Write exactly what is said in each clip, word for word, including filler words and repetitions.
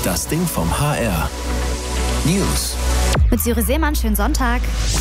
Das Ding vom H R. News. Mit Siri Seemann, schönen Sonntag.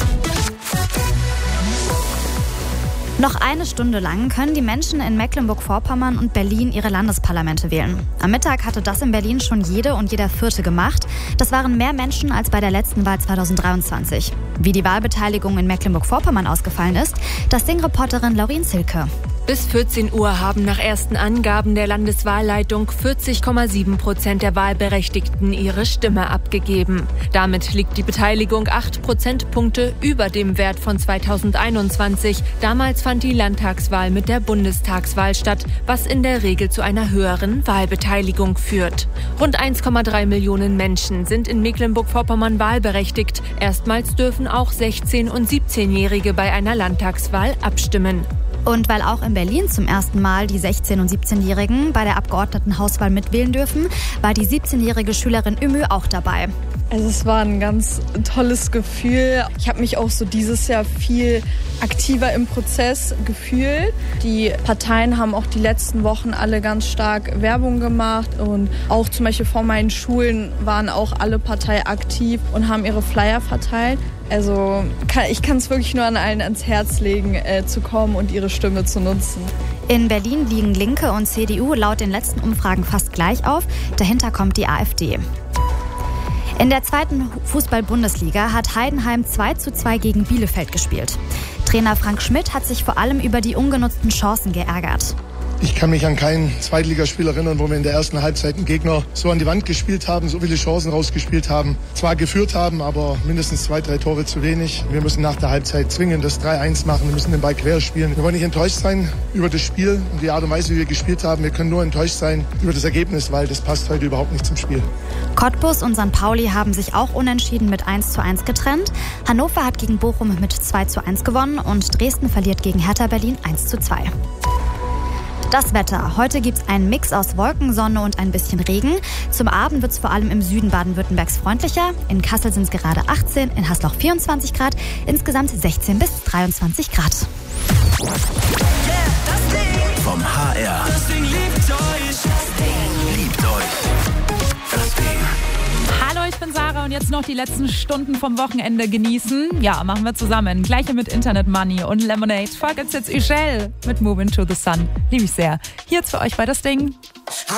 Noch eine Stunde lang können die Menschen in Mecklenburg-Vorpommern und Berlin ihre Landesparlamente wählen. Am Mittag hatte das in Berlin schon jede und jeder Vierte gemacht. Das waren mehr Menschen als bei der letzten Wahl zweitausenddreiundzwanzig. Wie die Wahlbeteiligung in Mecklenburg-Vorpommern ausgefallen ist, das Ding-Reporterin Laurin Silke. Bis vierzehn Uhr haben nach ersten Angaben der Landeswahlleitung vierzig Komma sieben Prozent der Wahlberechtigten ihre Stimme abgegeben. Damit liegt die Beteiligung acht Prozentpunkte über dem Wert von zweitausendeinundzwanzig. Damals fand die Landtagswahl mit der Bundestagswahl statt, was in der Regel zu einer höheren Wahlbeteiligung führt. Rund eins Komma drei Millionen Menschen sind in Mecklenburg-Vorpommern wahlberechtigt. Erstmals dürfen auch sechzehn- und siebzehnjährige bei einer Landtagswahl abstimmen. Und weil auch in Berlin zum ersten Mal die sechzehn- und siebzehnjährigen bei der Abgeordnetenhauswahl mitwählen dürfen, war die siebzehnjährige Schülerin Ümü auch dabei. Also es war ein ganz tolles Gefühl. Ich habe mich auch so dieses Jahr viel aktiver im Prozess gefühlt. Die Parteien haben auch die letzten Wochen alle ganz stark Werbung gemacht und auch zum Beispiel vor meinen Schulen waren auch alle Parteien aktiv und haben ihre Flyer verteilt. Also ich kann es wirklich nur an allen ans Herz legen, äh, zu kommen und ihre Stimme zu nutzen. In Berlin liegen Linke und C D U laut den letzten Umfragen fast gleich auf. Dahinter kommt die AfD. In der zweiten Fußball-Bundesliga hat Heidenheim zwei zu zwei gegen Bielefeld gespielt. Trainer Frank Schmidt hat sich vor allem über die ungenutzten Chancen geärgert. Ich kann mich an kein Zweitligaspiel erinnern, wo wir in der ersten Halbzeit einen Gegner so an die Wand gespielt haben, so viele Chancen rausgespielt haben. Zwar geführt haben, aber mindestens zwei, drei Tore zu wenig. Wir müssen nach der Halbzeit zwingend das drei eins machen. Wir müssen den Ball quer spielen. Wir wollen nicht enttäuscht sein über das Spiel und die Art und Weise, wie wir gespielt haben. Wir können nur enttäuscht sein über das Ergebnis, weil das passt heute überhaupt nicht zum Spiel. Cottbus und Sankt Pauli haben sich auch unentschieden mit eins zu eins getrennt. Hannover hat gegen Bochum mit zwei zu eins gewonnen und Dresden verliert gegen Hertha Berlin eins zu zwei. Das Wetter. Heute gibt es einen Mix aus Wolken, Sonne und ein bisschen Regen. Zum Abend wird es vor allem im Süden Baden-Württembergs freundlicher. In Kassel sind es gerade achtzehn, in Hasloch vierundzwanzig Grad, insgesamt sechzehn bis dreiundzwanzig Grad. Yeah, das Ding vom H R. Das Ding liebt euch. Das Ding liebt euch. Das Ding. Hallo, ich bin Sarah und jetzt noch die letzten Stunden vom Wochenende genießen. Ja, machen wir zusammen. Gleiche mit Internet Money und Lemonade. Vor gibt's jetzt Üschel mit Move Into the Sun. Liebe ich sehr. Hier jetzt für euch bei Das Ding.